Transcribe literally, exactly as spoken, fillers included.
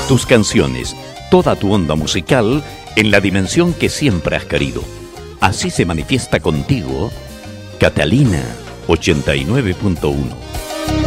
Tus canciones, toda tu onda musical en la dimensión que siempre has querido. Así se manifiesta contigo Catalina ochenta y nueve punto uno.